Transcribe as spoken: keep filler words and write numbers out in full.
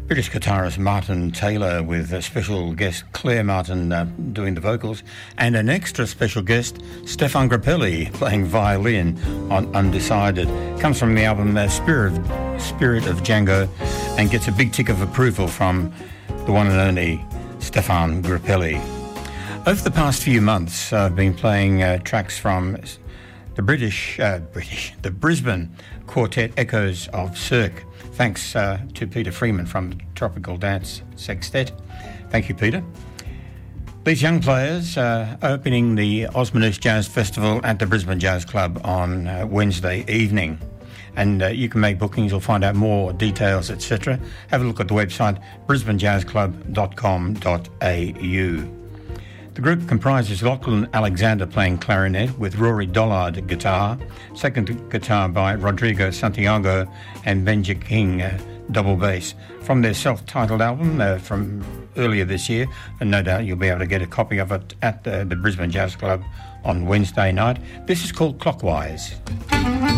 British guitarist Martin Taylor with a special guest Claire Martin uh, doing the vocals, and an extra special guest Stefan Grappelli playing violin on Undecided. Comes from the album uh, Spirit, Spirit of Django, and gets a big tick of approval from the one and only Stefan Grappelli. Over the past few months, I've been playing uh, tracks from the British, uh, British, the Brisbane quartet Echoes of Cirque. Thanks uh, to Peter Freeman from the Tropical Dance Sextet. Thank you, Peter. These young players uh, are opening the Osmanoosh Jazz Festival at the Brisbane Jazz Club on uh, Wednesday evening. And uh, you can make bookings or find out more details, et cetera. Have a look at the website brisbane jazz club dot com dot a u. The group comprises Lachlan Alexander playing clarinet with Rory Dollard at guitar, second guitar by Rodrigo Santiago, and Benji King uh, double bass. From their self-titled album uh, from earlier this year, and no doubt you'll be able to get a copy of it at the, the Brisbane Jazz Club on Wednesday night. This is called Clockwise.